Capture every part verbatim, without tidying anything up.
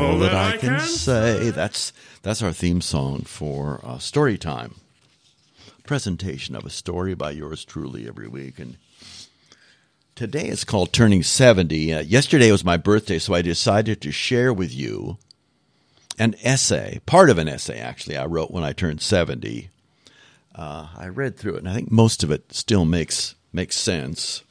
all that I can say. That's that's our theme song for uh, Story Time. Presentation of a story by yours truly every week. And today is called Turning seventy. Uh, yesterday was my birthday, so I decided to share with you an essay, part of an essay, actually, I wrote when I turned seventy. Uh, I read through it, and I think most of it still makes makes sense.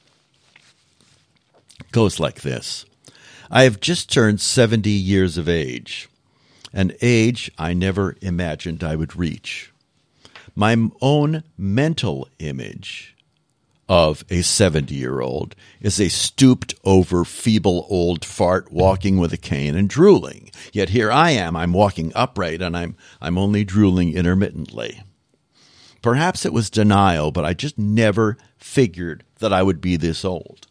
It goes like this. I have just turned seventy years of age, an age I never imagined I would reach. My own mental image of a seventy-year-old is a stooped-over, feeble old fart walking with a cane and drooling. Yet here I am, I'm walking upright, and I'm I'm only drooling intermittently. Perhaps it was denial, but I just never figured that I would be this old.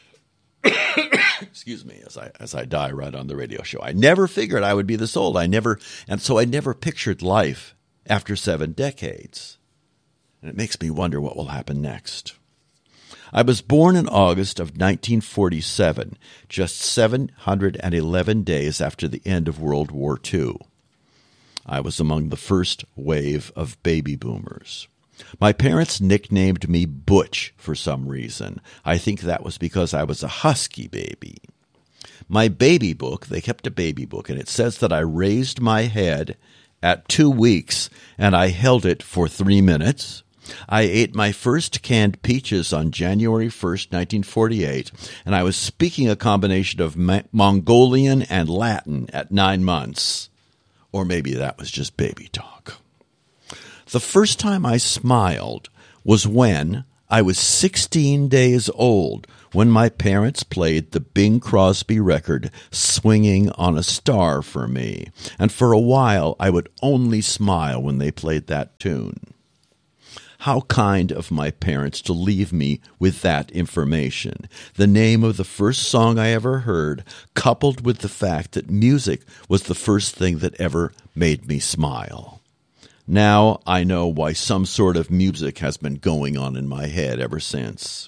Excuse me, as I as I die right on the radio show. I never figured I would be this old. I never, and so I never pictured life after seven decades. And it makes me wonder what will happen next. I was born in August of nineteen forty-seven, just seven hundred eleven days after the end of World War Two. I was among the first wave of baby boomers. My parents nicknamed me Butch for some reason. I think that was because I was a husky baby. My baby book, they kept a baby book, and it says that I raised my head at two weeks, and I held it for three minutes. I ate my first canned peaches on January first, nineteen forty-eight, and I was speaking a combination of Ma- Mongolian and Latin at nine months. Or maybe that was just baby talk. The first time I smiled was when I was sixteen days old, when my parents played the Bing Crosby record, Swinging on a Star, for me. And for a while, I would only smile when they played that tune. How kind of my parents to leave me with that information. The name of the first song I ever heard, coupled with the fact that music was the first thing that ever made me smile. Now I know why some sort of music has been going on in my head ever since.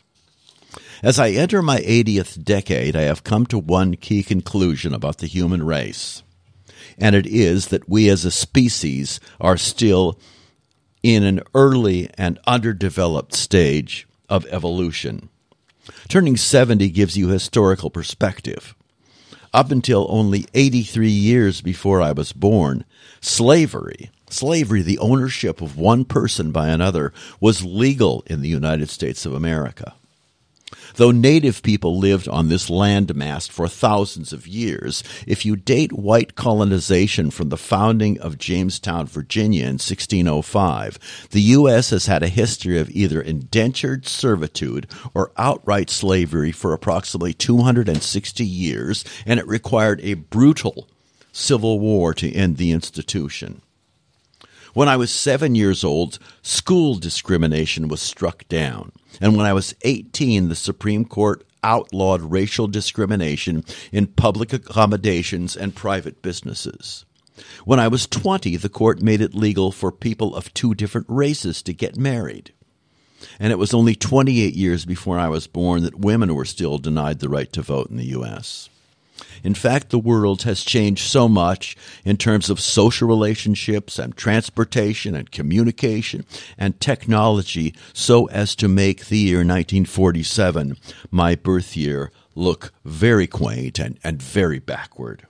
As I enter my eightieth decade, I have come to one key conclusion about the human race, and it is that we as a species are still in an early and underdeveloped stage of evolution. Turning seventy gives you historical perspective. Up until only eighty-three years before I was born, slavery, slavery, the ownership of one person by another, was legal in the United States of America. Though native people lived on this landmass for thousands of years, if you date white colonization from the founding of Jamestown, Virginia in sixteen oh five, the U S has had a history of either indentured servitude or outright slavery for approximately two hundred sixty years, and it required a brutal civil war to end the institution. When I was seven years old, school discrimination was struck down. And when I was eighteen, the Supreme Court outlawed racial discrimination in public accommodations and private businesses. When I was twenty, the court made it legal for people of two different races to get married. And it was only twenty-eight years before I was born that women were still denied the right to vote in the U S In fact, the world has changed so much in terms of social relationships and transportation and communication and technology so as to make the year nineteen forty-seven, my birth year, look very quaint and, and very backward.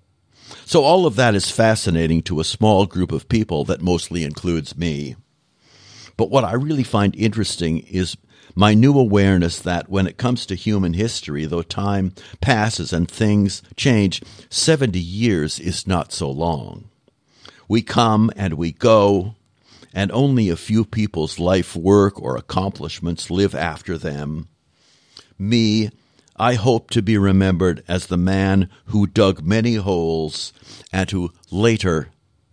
So all of that is fascinating to a small group of people that mostly includes me. But what I really find interesting is my new awareness that when it comes to human history, though time passes and things change, seventy years is not so long. We come and we go, and only a few people's life work or accomplishments live after them. Me, I hope to be remembered as the man who dug many holes and who later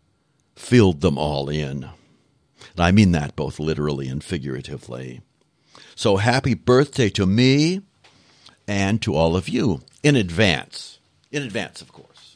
filled them all in. And I mean that both literally and figuratively. So happy birthday to me and to all of you in advance. In advance, of course.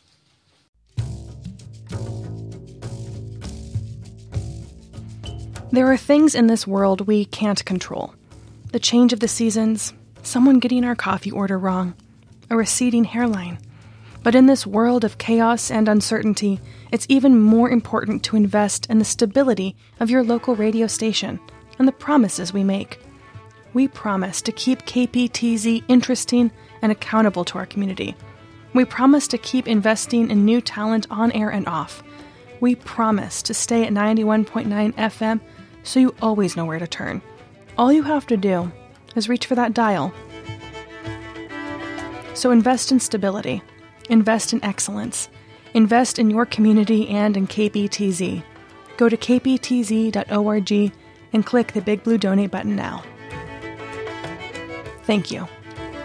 There are things in this world we can't control. The change of the seasons, someone getting our coffee order wrong, a receding hairline, But in this world of chaos and uncertainty, it's even more important to invest in the stability of your local radio station and the promises we make. We promise to keep K P T Z interesting and accountable to our community. We promise to keep investing in new talent on air and off. We promise to stay at ninety-one point nine F M so you always know where to turn. All you have to do is reach for that dial. So invest in stability. Invest in excellence. Invest in your community and in K P T Z. Go to k p t z dot org and click the big blue donate button now. Thank you.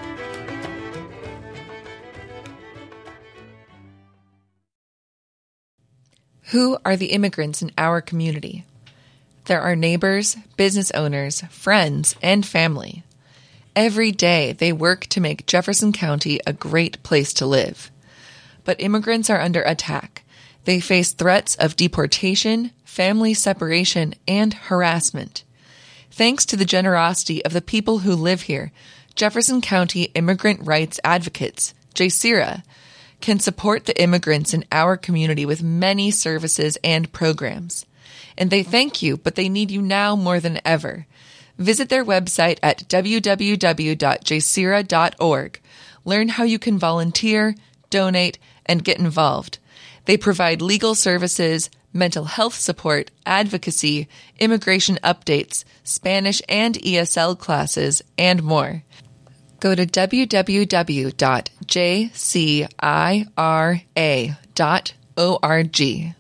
Who are the immigrants in our community? There are neighbors, business owners, friends, and family. Every day they work to make Jefferson County a great place to live. But immigrants are under attack. They face threats of deportation, family separation, and harassment. Thanks to the generosity of the people who live here, Jefferson County Immigrant Rights Advocates, J C R A, can support the immigrants in our community with many services and programs. And they thank you, but they need you now more than ever. Visit their website at w w w dot j c r a dot org. Learn how you can volunteer, donate, and get involved. They provide legal services, mental health support, advocacy, immigration updates, Spanish and E S L classes, and more. Go to w w w dot j c i r a dot org.